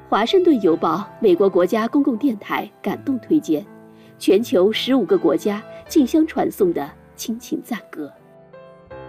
华盛顿邮报美国国家公共电台感动推荐，全球15个国家竞相传颂的亲情赞歌。